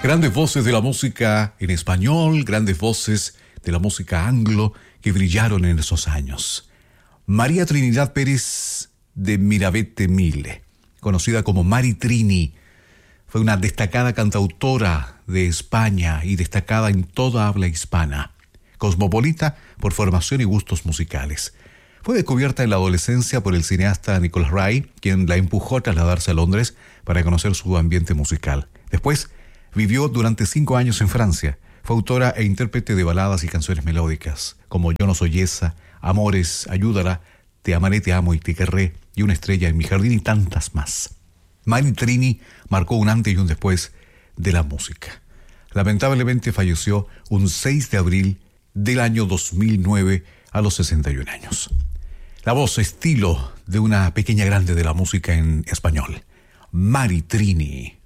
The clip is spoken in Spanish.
Grandes voces de la música en español, grandes voces de la música anglo que brillaron en esos años. María Trinidad Pérez de Miravete Mille, conocida como Mari Trini, fue una destacada cantautora de España y destacada en toda habla hispana. Cosmopolita por formación y gustos musicales. Fue descubierta en la adolescencia por el cineasta Nicholas Ray, quien la empujó a trasladarse a Londres para conocer su ambiente musical. Después, vivió durante 5 años en Francia. Fue autora e intérprete de baladas y canciones melódicas, como Yo no soy esa, Amores, Ayúdala, Te amaré, te amo y te querré, y Una estrella en mi jardín y tantas más. Mari Trini marcó un antes y un después de la música. Lamentablemente falleció un 6 de abril del año 2009 a los 61 años. La voz, estilo de una pequeña grande de la música en español, Mari Trini.